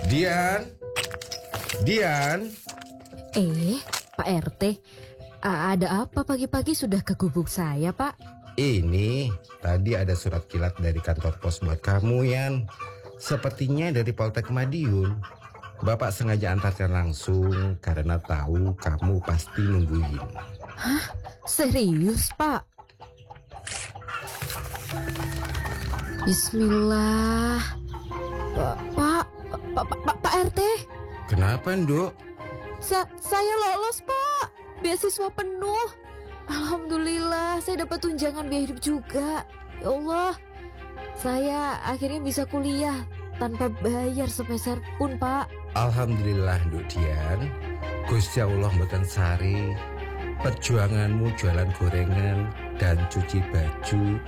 Dian, Dian. Pak RT, ada apa pagi-pagi sudah ke gubuk saya, Pak? Ini tadi ada surat kilat dari kantor pos buat kamu, Yan. Sepertinya dari Poltek Madiun. Bapak sengaja antarkan langsung karena tahu kamu pasti nungguin. Hah? Serius, Pak? Bismillah. Pak RT. Kenapa, Nduk? Saya lolos, Pak. Beasiswa penuh. Alhamdulillah, saya dapat tunjangan biaya hidup juga. Ya Allah, saya akhirnya bisa kuliah tanpa bayar sepeser pun, Pak. Alhamdulillah, Nduk Dian. Gusti Allah mboten sari. Perjuanganmu jualan gorengan dan cuci baju